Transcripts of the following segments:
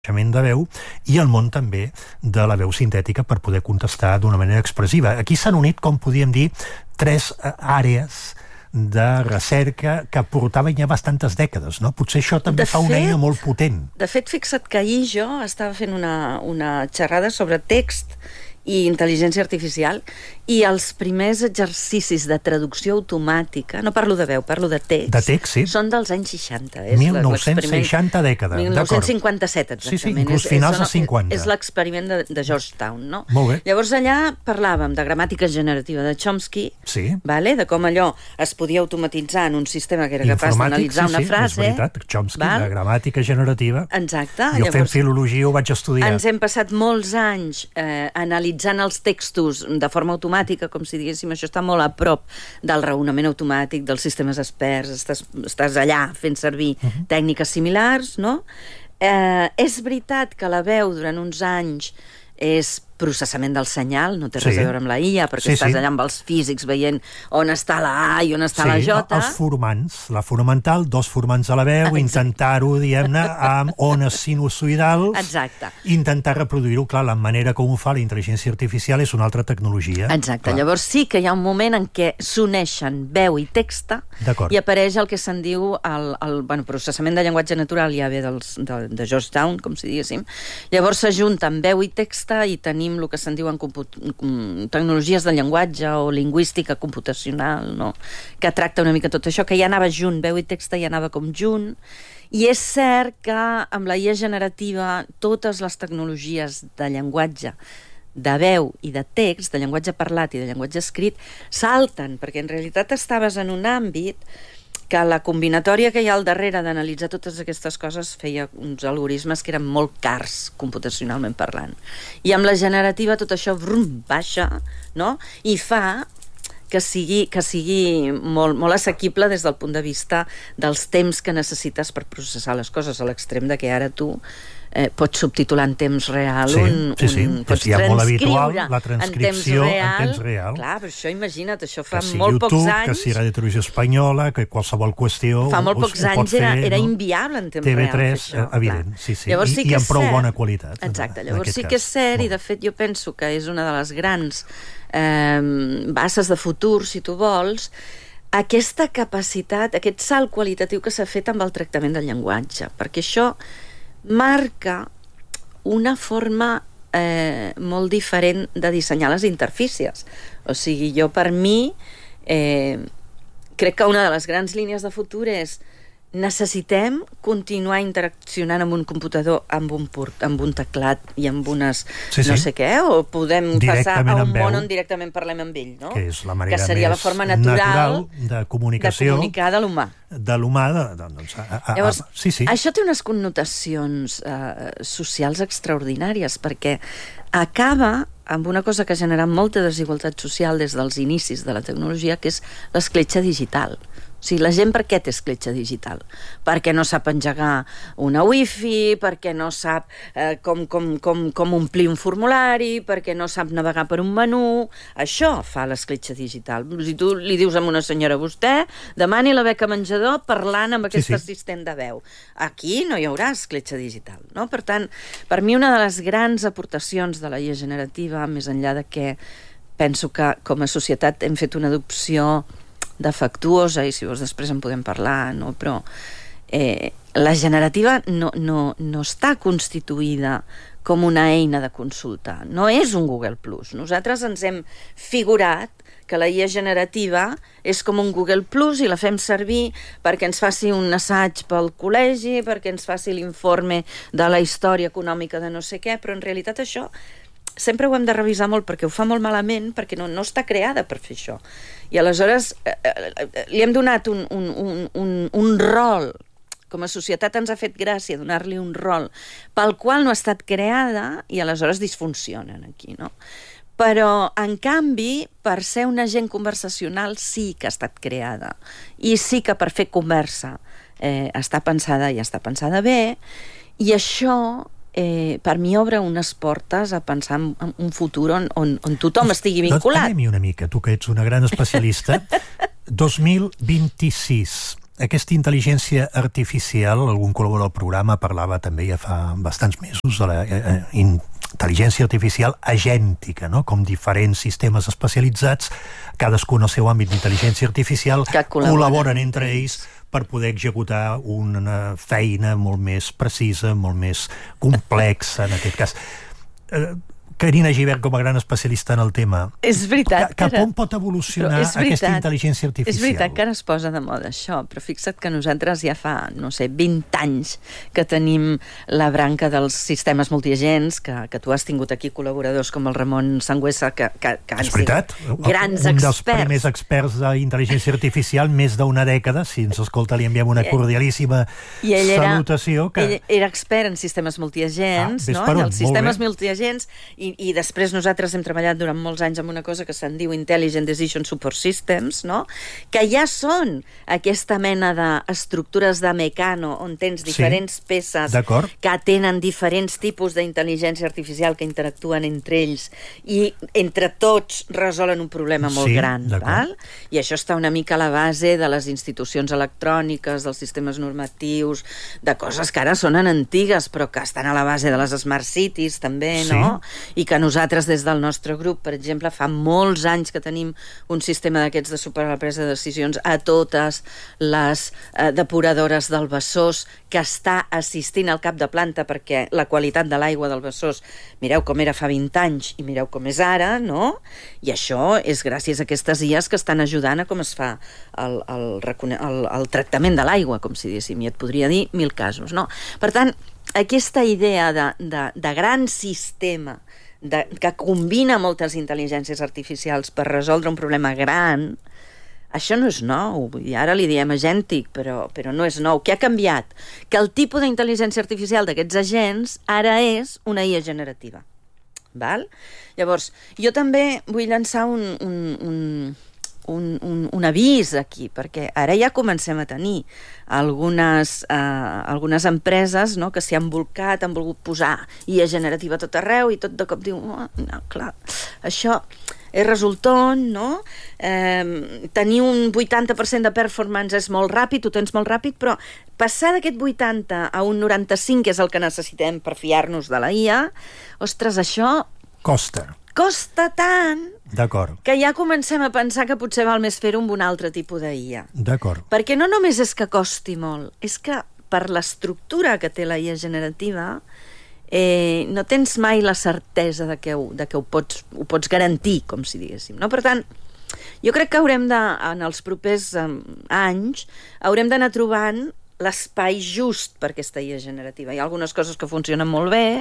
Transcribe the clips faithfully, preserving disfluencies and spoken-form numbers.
de veu i el món també de la veu sintètica per poder contestar d'una manera expressiva. Aquí s'han unit, com podríem dir, tres àrees de recerca que portaven ja bastantes dècades, no? Potser això també fa una eina molt potent. De fet, fixa't que ahir jo estava fent una, una xerrada sobre text i intel·ligència artificial, i els primers exercicis de traducció automàtica, no parlo de veu, parlo de text, de text sí. són dels anys seixanta. mil nou-cents seixanta dècada. mil nou-cents cinquanta-set, exactament. Sí, sí, inclús finals dels cinquanta. És l'experiment de, de Georgetown, no? Molt bé. Llavors allà parlàvem de gramàtica generativa de Chomsky, sí. vale? De com allò es podia automatitzar en un sistema que era capaç d'analitzar sí, una sí, frase. És veritat, Chomsky, val? de gramàtica generativa. Exacte. Jo fent filologia ho vaig estudiar. Ens hem passat molts anys eh, analitzant els textos de forma automàtica, com si diguéssim, això està molt a prop del raonament automàtic, dels sistemes experts, estàs, estàs allà fent servir uh-huh. tècniques similars, no? Eh, és veritat que la veu durant uns anys és processament del senyal, no té res sí. a veure amb la I A, perquè sí, estàs sí. allà amb els físics veient on està la A i on està sí, la J. Els formants, la fonamental, dos formants a la veu, intentar-ho, diguem-ne, amb ones sinusoidals. Exacte. Intentar reproduir-ho, clar, la manera com ho fa la intel·ligència artificial és una altra tecnologia. Exacte. Clar. Llavors sí que hi ha un moment en què s'uneixen veu i texta i apareix el que se'n diu el, el bueno, processament de llenguatge natural, ja ve dels, de, de Georgetown, com si diguéssim. Llavors s'ajunten veu i texta i tenim el que se'n diuen tecnologies de llenguatge o lingüística computacional, no? Que tracta una mica tot això, que ja anava junt, veu i texta ja anava com junt, i és cert que amb la I A generativa totes les tecnologies de llenguatge de veu i de text, de llenguatge parlat i de llenguatge escrit, salten, perquè en realitat estaves en un àmbit que la combinatòria que hi ha al darrere d'analitzar totes aquestes coses feia uns algoritmes que eren molt cars computacionalment parlant. I amb la generativa tot això brum, baixa, no? I fa que sigui, que sigui molt, molt assequible des del punt de vista dels temps que necessites per processar les coses, a l'extrem de que ara tu eh, pots subtitular en temps real, sí, un, sí, sí. un, pots ja transcriure molt habitual, la transcripció en temps real. En temps real. Clar, però això imagina't, això fa que si molt YouTube, pocs anys... que si Radio Televisió Espanyola, que qualsevol qüestió... Fa molt pocs anys era, era no? inviable en temps T V real. T V, això, evident, sí, sí. Llavors, I, sí i que amb prou cert. bona qualitat. Exacte, en, llavors en sí que és cert, molt. I de fet jo penso que és una de les grans eh, bases de futur, si tu vols, aquesta capacitat, aquest salt qualitatiu que s'ha fet amb el tractament del llenguatge, perquè això marca una forma eh, molt diferent de dissenyar les interfícies. O sigui, jo per mi eh, crec que una de les grans línies de futur és necessitem continuar interaccionant amb un computador amb un, port, amb un teclat i amb unes sí, sí. no sé què, o podem passar a un veu, món on directament parlem amb ell, no? Que és la manera que seria més la forma natural, natural de comunicació de comunicar de l'humà. De l'humà, de, de, doncs, a, a, Llavors, a, sí, sí. Això té unes connotacions eh, socials extraordinàries, perquè acaba amb una cosa que ha generat molta desigualtat social des dels inicis de la tecnologia, que és l'escletxa digital. O sigui, la gent per què té escletxa digital? Perquè no sap engegar una wifi, perquè no sap eh, com, com, com, com omplir un formulari, perquè no sap navegar per un menú. Això fa l'escletxa digital. Si tu li dius a una senyora, vostè demani la beca menjador parlant amb aquest sí, sí. assistent de veu. Aquí no hi haurà escletxa digital, no? Per tant, per mi una de les grans aportacions de la I A generativa, més enllà de que penso que com a societat hem fet una adopció defectuosa, i si vols després en podem parlar, no? Però eh, la generativa no, no, no està constituïda com una eina de consulta, no és un Google Plus. Nosaltres ens hem figurat que la I A generativa és com un Google Plus i la fem servir perquè ens faci un assaig pel col·legi, perquè ens faci l'informe de la història econòmica de no sé què, però en realitat això sempre ho hem de revisar molt perquè ho fa molt malament, perquè no, no està creada per fer això. I aleshores eh, eh, li hem donat un, un, un, un, un rol, com a societat ens ha fet gràcia donar-li un rol pel qual no ha estat creada i aleshores disfuncionen aquí, no? Però, en canvi, per ser un agent conversacional sí que ha estat creada i sí que per fer conversa eh, està pensada i està pensada bé, i això Eh, per mi obre unes portes a pensar en, en un futur on, on, on tothom doncs, estigui vinculat. Doncs anem-hi una mica, tu que ets una gran especialista. dos mil vint-i-sis, aquesta intel·ligència artificial, algun col·laborador del programa parlava també ja fa bastants mesos de la eh, intel·ligència artificial agèntica, no? Com diferents sistemes especialitzats, cadascun al seu àmbit d'intel·ligència artificial, que col·laboren, col·laboren entre ells per poder executar una feina molt més precisa, molt més complexa, en aquest cas. Eh, Carina Gibert, com a gran especialista en el tema, és veritat, cap on pot evolucionar veritat, aquesta intel·ligència artificial? És veritat que ara es posa de moda això, però fixa't que nosaltres ja fa, no sé, vint anys que tenim la branca dels sistemes multiagents, que, que tu has tingut aquí col·laboradors com el Ramon Sangüesa, que, que, que han sigut grans un experts. Un dels primers experts d'intel·ligència artificial, més d'una dècada, si ens escolta li enviem una cordialíssima I ell era, salutació. Que... Ell era expert en sistemes multiagents, ah, no? I els sistemes multiagents, i I, i després nosaltres hem treballat durant molts anys amb una cosa que se'n diu Intelligent Decision Support Systems, no? Que ja són aquesta mena d'estructures de mecano on tens diferents sí, peces que tenen diferents tipus d'intel·ligència artificial que interactuen entre ells i entre tots resolen un problema molt sí, gran. Val? I això està una mica a la base de les institucions electròniques, dels sistemes normatius, de coses que ara sonen antigues però que estan a la base de les Smart Cities també, sí. no? I que nosaltres des del nostre grup, per exemple, fa molts anys que tenim un sistema d'aquests de superar la presa de decisions a totes les eh, depuradores del Besòs, que està assistint al cap de planta perquè la qualitat de l'aigua del Besòs, mireu com era fa vint anys i mireu com és ara, no? I això és gràcies a aquestes I As que estan ajudant a com es fa el, el, el, el tractament de l'aigua, com si diguéssim, i et podria dir mil casos, no? Per tant, aquesta idea de, de, de gran sistema De, que combina moltes intel·ligències artificials per resoldre un problema gran, això no és nou. I ara li diem agèntic, però, però no és nou. Què ha canviat? Que el tipus d'intel·ligència artificial d'aquests agents ara és una I A generativa. Val? Llavors, jo també vull llançar un, un, un, un, un, un avís aquí, perquè ara ja comencem a tenir algunes, eh, algunes empreses, no?, que s'hi han volcat, han volgut posar I A generativa a tot arreu i tot de cop diu, oh, no, clar, això és resultant, no? Eh, tenir un vuitanta per cent de performance és molt ràpid, ho tens molt ràpid, però passar d'aquest vuitanta a un noranta-cinc, que és el que necessitem per fiar-nos de la I A, ostres, això... Costa. Costa tant que ja comencem a pensar que potser val més fer-ho amb un altre tipus de I A. D'acord. Perquè no només és que costi molt, és que per l'estructura que té la I A generativa eh, no tens mai la certesa de que, ho, de que ho, pots, ho pots garantir, com si diguéssim. No? Per tant, jo crec que haurem de, en els propers um, anys, haurem d'anar trobant l'espai just per aquesta I A generativa. Hi ha algunes coses que funcionen molt bé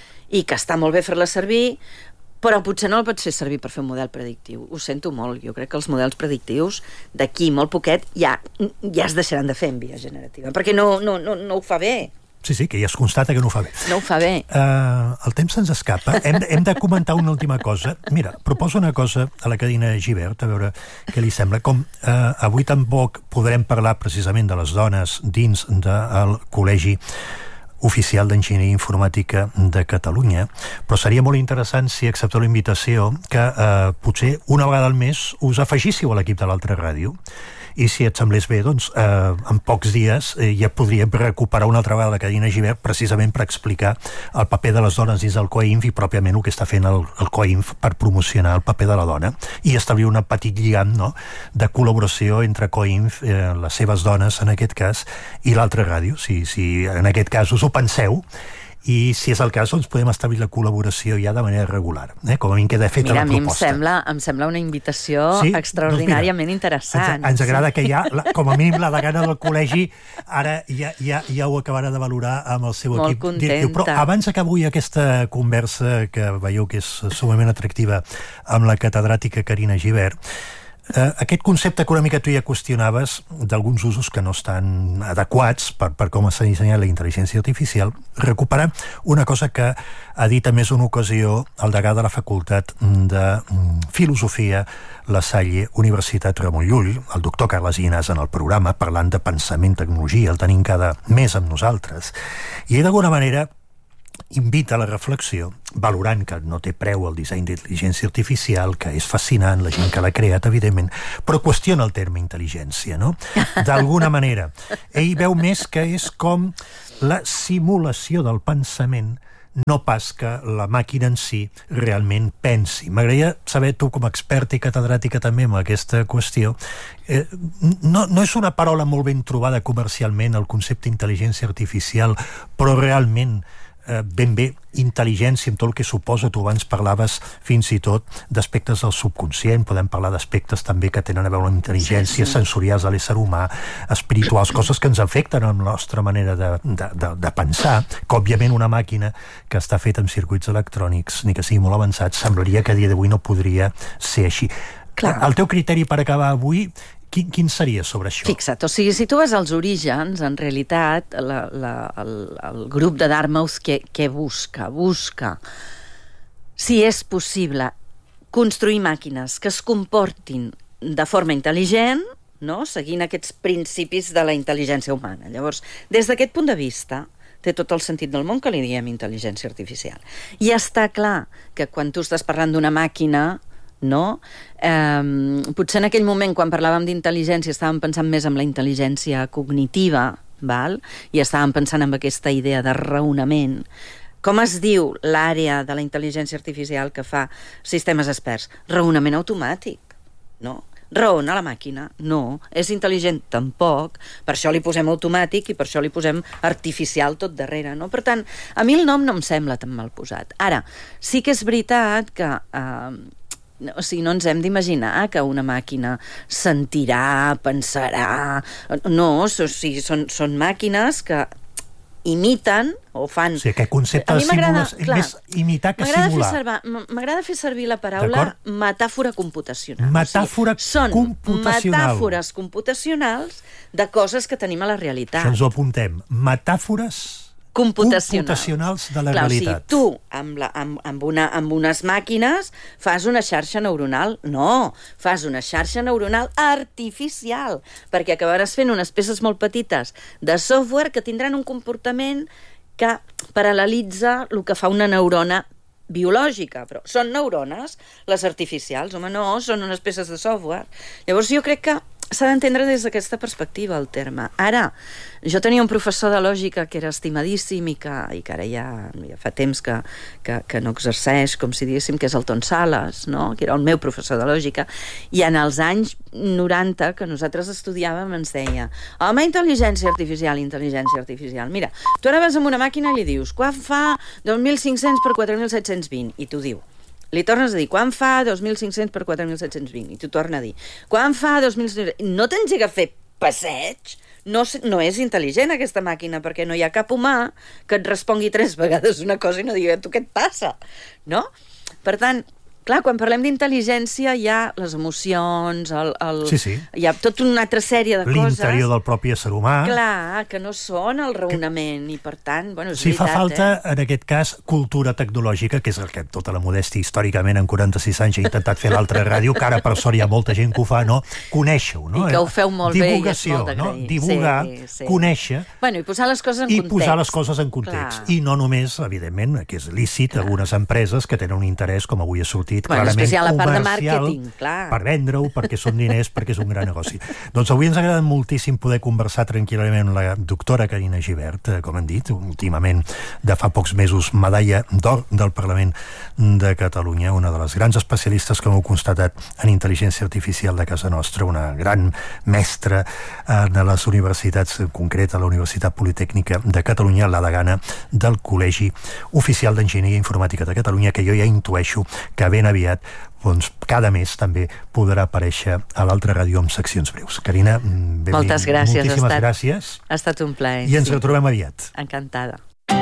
i que està molt bé fer-les servir, però potser no el pots fer servir per fer un model predictiu. Ho sento molt, jo crec que els models predictius d'aquí molt poquet ja, ja es deixaran de fer en via generativa, perquè no, no, no, no ho fa bé. Sí, sí, que ja es constata que no ho fa bé. No ho fa bé. Uh, el temps se'ns escapa. Hem, hem de comentar una última cosa. Mira, proposo una cosa a la Carina Gibert, a veure què li sembla. Com uh, avui tampoc podrem parlar precisament de les dones dins del Col·legi Oficial d'Enginyeria Informàtica de Catalunya, però seria molt interessant si accepteu la invitació que eh, potser una vegada al mes us afegíssiu a l'equip de l'altra ràdio i si et semblés bé, doncs eh, en pocs dies eh, ja podríem recuperar una altra vegada la Carina Gibert precisament per explicar el paper de les dones dins del COINF i pròpiament el que està fent el, el COINF per promocionar el paper de la dona i establir un petit lligam, no?, de col·laboració entre COINF, eh, les seves dones en aquest cas, i l'altra ràdio, si, si en aquest cas us ho penseu, i si és el cas, doncs podem establir la col·laboració ja de manera regular, eh? Com a mi queda feta Mira, la proposta. Mira, a mi em sembla, em sembla una invitació sí? extraordinàriament doncs mira, interessant. Ens, ens agrada sí? que ja, la, com a mínim, la degana del col·legi ara ja, ja, ja ho acabarà de valorar amb el seu Molt equip contenta. directiu. Però abans que avui aquesta conversa, que veieu que és sumament atractiva, amb la catedràtica Carina Gibert, Uh, aquest concepte que una mica tu ja qüestionaves d'alguns usos que no estan adequats per, per com s'ha dissenyat la intel·ligència artificial, recuperar una cosa que ha dit a més una ocasió el degà de la Facultat de Filosofia La Salle, Universitat Ramon Llull, el doctor Carles Llinàs, en el programa, parlant de pensament, tecnologia, el tenim cada mes amb nosaltres. I d'alguna manera invita a la reflexió, valorant que no té preu el disseny d'intel·ligència artificial, que és fascinant, la gent que l'ha creat, evidentment, però qüestiona el terme intel·ligència, no? D'alguna manera. Ell veu més que és com la simulació del pensament, no pas que la màquina en si realment pensi. M'agradaria saber, tu com a experta i catedràtica també en aquesta qüestió, eh, no, no és una paraula molt ben trobada comercialment, el concepte intel·ligència artificial, però realment Eh, ben bé intel·ligència amb tot el que suposa. Tu abans parlaves fins i tot d'aspectes del subconscient, podem parlar d'aspectes també que tenen a veure amb intel·ligència, sí, sí. sensorials de l'ésser humà, espirituals, coses que ens afecten en la nostra manera de, de, de, de pensar, que òbviament una màquina que està feta amb circuits electrònics, ni que sigui molt avançat, semblaria que a dia d'avui no podria ser així. Clar. El teu criteri per acabar avui, Quin, quin seria sobre això? Fixa't, o sigui, si tu vas als orígens, en realitat, la, la, el, el grup de Dartmouth què, què busca? Busca, si és possible, construir màquines que es comportin de forma intel·ligent, no? Seguint aquests principis de la intel·ligència humana. Llavors, des d'aquest punt de vista, té tot el sentit del món que li diem intel·ligència artificial. I està clar que quan tu estàs parlant d'una màquina, no? Eh, potser en aquell moment, quan parlàvem d'intel·ligència, estàvem pensant més en la intel·ligència cognitiva, val? I estàvem pensant en aquesta idea de raonament. Com es diu l'àrea de la intel·ligència artificial que fa sistemes experts? Raonament automàtic, no? Raona la màquina? No. És intel·ligent? Tampoc. Per això li posem automàtic i per això li posem artificial tot darrere, no? Per tant, a mi el nom no em sembla tan mal posat. Ara, sí que és veritat que... Eh, o sigui, no ens hem d'imaginar que una màquina sentirà, pensarà... No, o sigui, són, són màquines que imiten o fan... O sigui, aquest concepte de simulació és més imitar que simular. M'agrada fer servir la paraula metàfora computacional. Metàfora o sigui, computacional. Són metàfores computacionals de coses que tenim a la realitat. Això ens ho apuntem. Metàfores computacionals, computacionals de la Clar, realitat. O sigui, tu, amb, la, amb, amb, una, amb unes màquines, fas una xarxa neuronal. No, fas una xarxa neuronal artificial, perquè acabaràs fent unes peces molt petites de software que tindran un comportament que paral·lelitza el que fa una neurona biològica, però són neurones, les artificials, home, no, són unes peces de software. Llavors jo crec que s'ha d'entendre des d'aquesta perspectiva el terme. Ara, jo tenia un professor de lògica que era estimadíssim i que, i que ara ja, ja fa temps que, que, que no exerceix, com si diguéssim, que és el Ton Sales, no? Que era el meu professor de lògica, i en els anys noranta que nosaltres estudiàvem ens deia: home, intel·ligència artificial, intel·ligència artificial. Mira, tu ara vas amb una màquina i li dius quan fa dos mil cinc-cents per quatre mil set-cents vint, i tu diu. Li tornes a dir, quan fa dos mil cinc-cents per quatre mil set-cents vint? I tu torna a dir, quan fa dos mil cinc-cents... No t'engega a fer passeig, no, no és intel·ligent aquesta màquina, perquè no hi ha cap humà que et respongui tres vegades una cosa i no digui, tu què et passa? No? Per tant, clar, quan parlem d'intel·ligència hi ha les emocions, el, el, sí, sí. hi ha tota una altra sèrie de coses... L'interior del propi ésser humà... Clar, que no són el raonament, que... i per tant, bueno, és sí, veritat, fa falta, eh? en aquest cas, cultura tecnològica, que és el que tota la modèstia històricament en quaranta-sis anys ha intentat fer l'altra ràdio, que ara per sort hi ha molta gent que ho fa, no? Conèixer-ho, no? I que ho feu molt Divulgació, bé i és molt no? Divulgar, sí, sí. conèixer... Bueno, i posar les coses en i context. I posar les coses en context. Clar. I no només, evidentment, que és lícit, clar. Algunes empreses que tenen un interès, com avui ha sortit, bueno, clarament part de màrqueting, clar. Per vendre-ho, perquè són diners, perquè és un gran negoci. Doncs avui ens ha agradat moltíssim poder conversar tranquil·lament amb la doctora Carina Gibert, com han dit, últimament, de fa pocs mesos, medalla d'or del Parlament de Catalunya, una de les grans especialistes, com heu constatat, en intel·ligència artificial de casa nostra, una gran mestra de les universitats, en concret a la Universitat Politècnica de Catalunya, la degana del Col·legi Oficial d'Enginyeria Informàtica de Catalunya, que jo ja intueixo que ben aviat doncs cada mes també podrà aparèixer a l'altra ràdio amb seccions breus. Carina, ben moltes gràcies. Moltíssimes ha estat, gràcies. Ha estat un plaer. I ens sí. retrobem aviat. Encantada.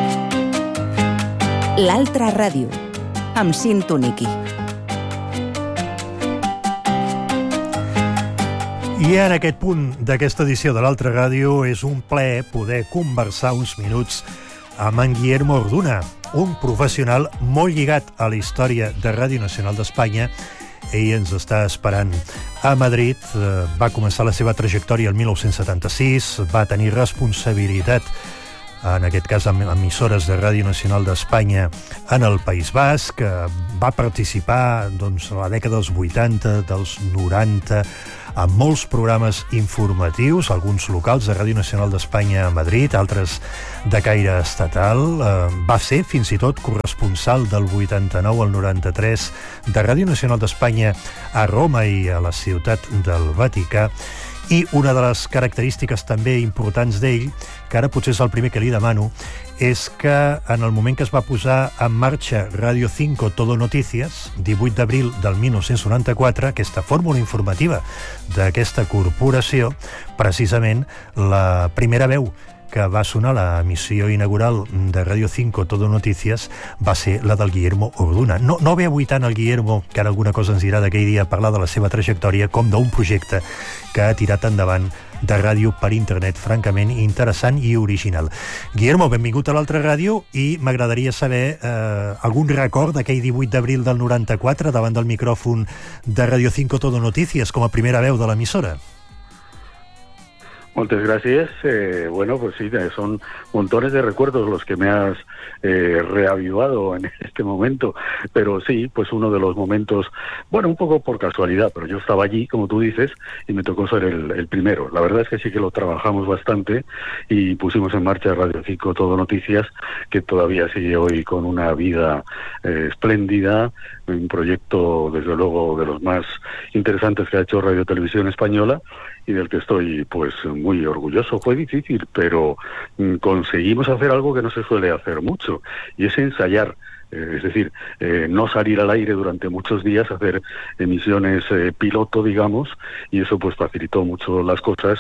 L'altra ràdio, amb Cinto Niqui. I en aquest punt d'aquesta edició de l'altra ràdio és un plaer poder conversar uns minuts amb en Guillermo Orduna, un professional molt lligat a la història de Ràdio Nacional d'Espanya. Ell ens està esperant a Madrid. Va començar la seva trajectòria el mil nou-cents setanta-sis, va tenir responsabilitat en aquest cas amb emissores de Ràdio Nacional d'Espanya en el País Basc, va participar doncs, a la dècada dels vuitanta, dels noranta, amb molts programes informatius, alguns locals de Ràdio Nacional d'Espanya a Madrid, altres de caire estatal. Va ser fins i tot corresponsal del vuitanta-nou al noranta-tres de Ràdio Nacional d'Espanya a Roma i a la ciutat del Vaticà. I una de les característiques també importants d'ell, que ara potser és el primer que li demano, és que en el moment que es va posar en marxa Radio cinco Todo Noticias, divuit d'abril del mil nou-cents noranta-quatre, aquesta fórmula informativa d'aquesta corporació, precisament la primera veu que va sonar la emissió inaugural de Radio cinco Todo Noticias va ser la del Guillermo Orduna. No, no ve avui tant el Guillermo, que ara alguna cosa ens dirà d'aquell dia, parlar de la seva trajectòria, com d'un projecte que ha tirat endavant de ràdio per internet, francament interessant i original. Guillermo, benvingut a l'altra ràdio, i m'agradaria saber eh, algun record d'aquell divuit d'abril del noranta-quatre davant del micròfon de Radio cinco Todo Noticias com a primera veu de l'emissora. Muchas gracias. Eh, bueno, pues sí, son montones de recuerdos los que me has eh, reavivado en este momento. Pero sí, pues uno de los momentos, bueno, un poco por casualidad, pero yo estaba allí, como tú dices, y me tocó ser el, el primero. La verdad es que sí que lo trabajamos bastante y pusimos en marcha Radio cinco Todo Noticias, que todavía sigue hoy con una vida eh, espléndida, un proyecto, desde luego, de los más interesantes que ha hecho Radio Televisión Española, y del que estoy pues muy orgulloso. Fue difícil, pero mm, conseguimos hacer algo que no se suele hacer mucho, y es ensayar. Eh, es decir, eh, no salir al aire durante muchos días, hacer emisiones eh, piloto, digamos, y eso pues facilitó mucho las cosas.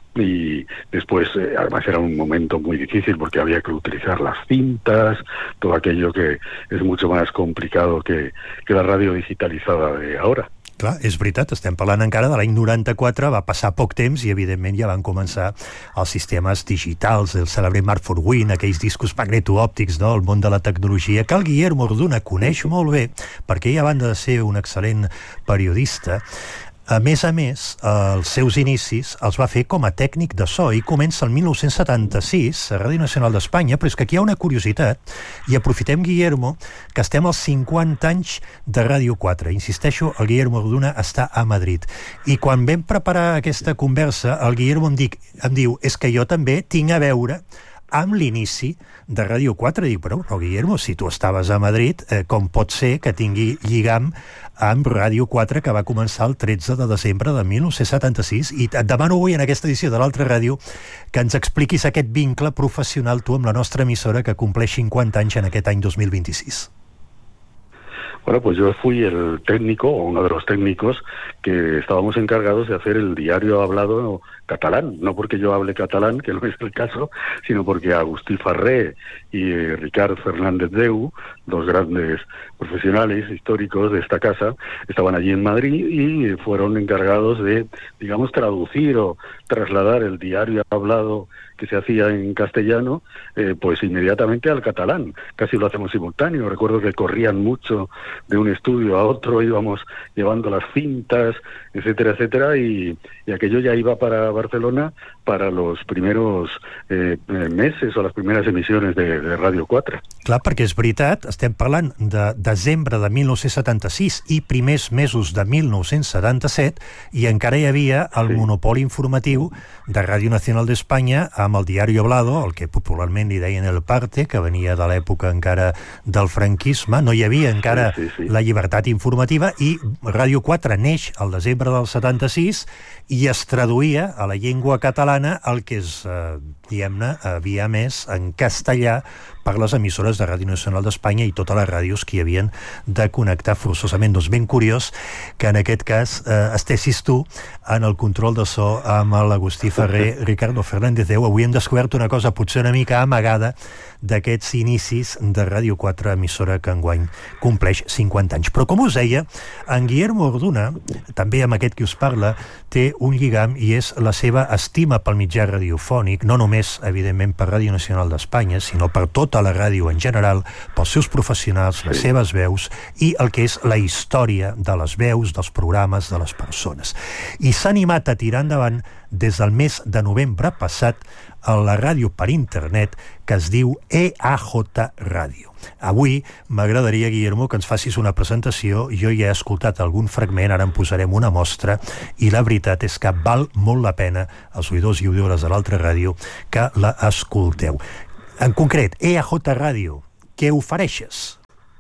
Y después, eh, además era un momento muy difícil porque había que utilizar las cintas, todo aquello que es mucho más complicado que, que la radio digitalizada de ahora. Clar, és veritat, estem parlant encara de l'any noranta-quatre, va passar poc temps i evidentment ja van començar els sistemes digitals, el cèlebre Mark for Win, aquells discos magnetoòptics, no?, el món de la tecnologia, que el Guillermo Orduna coneix molt bé, perquè ell, a banda de ser un excel·lent periodista, a més a més, els seus inicis els va fer com a tècnic de so, i comença el mil nou-cents setanta-sis a Ràdio Nacional d'Espanya. Però és que aquí hi ha una curiositat, i aprofitem, Guillermo, que estem als cinquanta anys de Ràdio quatre. Insisteixo, el Guillermo Orduna està a Madrid. I quan vam preparar aquesta conversa, el Guillermo em, dic, em diu, és que jo també tinc a veure amb l'inici de Ràdio quatre. Dic, però, però Guillermo, si tu estaves a Madrid, eh, com pot ser que tingui lligam amb Ràdio quatre, que va començar el tretze de desembre de mil nou-cents setanta-sis? I et demano avui, en aquesta edició de l'altra ràdio, que ens expliquis aquest vincle professional tu amb la nostra emissora, que compleix cinquanta anys en aquest any dos mil vint-i-sis. Bueno, pues yo fui el técnico, o uno de los técnicos, que estábamos encargados de hacer el diario hablado catalán. No porque yo hable catalán, que no es el caso, sino porque Agustí Farré y eh, Ricard Fernández Deu, dos grandes profesionales históricos de esta casa, estaban allí en Madrid y fueron encargados de, digamos, traducir o trasladar el diario hablado que se hacía en castellano, eh, pues inmediatamente al catalán. Casi lo hacemos simultáneo. Recuerdo que corrían mucho de un estudio a otro, íbamos llevando las cintas, etcétera, etcétera, y, y aquello ya iba para Barcelona para los primeros eh, meses o les primeres emissions de, de Ràdio quatre. Clar, perquè és veritat, estem parlant de desembre de mil nou-cents setanta-sis i primers mesos de mil nou-cents setanta-set, i encara hi havia el sí. monopoli informatiu de Ràdio Nacional d'Espanya amb el Diario Hablado, el que popularment li deien el Parte, que venia de l'època encara del franquisme. No hi havia encara sí, sí, sí. la llibertat informativa, i Ràdio quatre neix al desembre del setanta-sis i es traduïa a la llengua catalana el que es, eh, diguem-ne, havia més en castellà per les emissores de Ràdio Nacional d'Espanya i totes les ràdios que hi havien de connectar forçosament. Doncs ben curiós que en aquest cas eh, estessis tu en el control de so amb l'Agustí Farré, Ricardo Fernández Deu. Avui hem descobert una cosa potser una mica amagada d'aquests inicis de Ràdio quatre, emissora que enguany compleix cinquanta anys. Però com us deia, en Guillermo Orduna, també amb aquest que us parla, té un lligam, i és la seva estima pel mitjà radiofònic, no només, evidentment, per Ràdio Nacional d'Espanya, sinó per tota la ràdio en general, pels seus professionals, les seves veus, i el que és la història de les veus, dels programes, de les persones. I s'ha animat a tirar endavant des del mes de novembre passat a la ràdio per internet que es diu E A J Ràdio. Avui m'agradaria, Guillermo, que ens facis una presentació. Jo ja he escoltat algun fragment, ara en posarem una mostra, i la veritat és que val molt la pena, els oïdors i oïdores de l'altra ràdio, que la escolteu. En concret, E A J Ràdio, què ofereixes?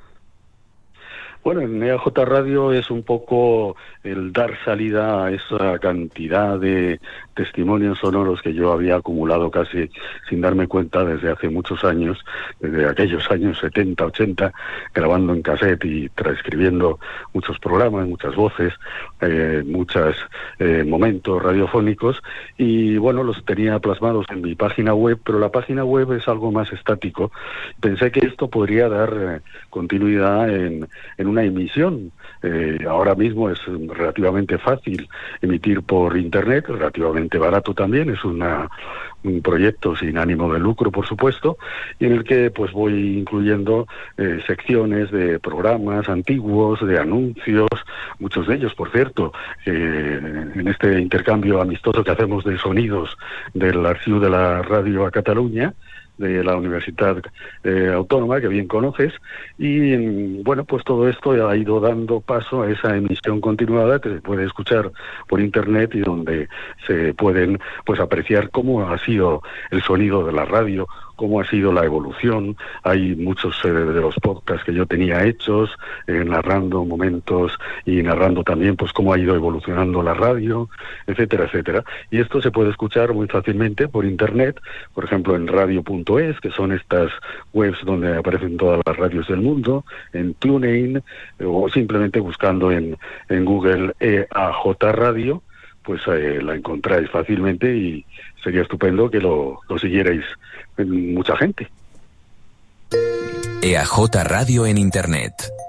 Bueno, en E A J Radio es un poco el dar salida a esa cantidad de testimonios sonoros que yo había acumulado casi sin darme cuenta desde hace muchos años, desde aquellos años setenta, ochenta, grabando en cassette y transcribiendo muchos programas, muchas voces, eh, muchos eh, momentos radiofónicos, y bueno, los tenía plasmados en mi página web, pero la página web es algo más estático. Pensé que esto podría dar eh, continuidad en, en una emisión. Eh, ahora mismo es relativamente fácil emitir por internet, relativamente barato también, es una, un proyecto sin ánimo de lucro, por supuesto, y en el que pues voy incluyendo eh, secciones de programas antiguos, de anuncios, muchos de ellos, por cierto, eh, en este intercambio amistoso que hacemos de sonidos del archivo de la radio a Cataluña, de la Universidad eh, Autónoma, que bien conoces, y bueno, pues todo esto ha ido dando paso a esa emisión continuada que se puede escuchar por internet y donde se pueden pues apreciar cómo ha sido el sonido de la radio, cómo ha sido la evolución. Hay muchos eh, de los podcasts que yo tenía hechos, eh, narrando momentos y narrando también pues cómo ha ido evolucionando la radio, etcétera, etcétera. Y esto se puede escuchar muy fácilmente por internet, por ejemplo en radio punto es, que son estas webs donde aparecen todas las radios del mundo, en TuneIn, o simplemente buscando en, en Google E A J Radio, pues eh, la encontráis fácilmente y sería estupendo que lo, lo siguierais mucha gente. E A J Radio en Internet.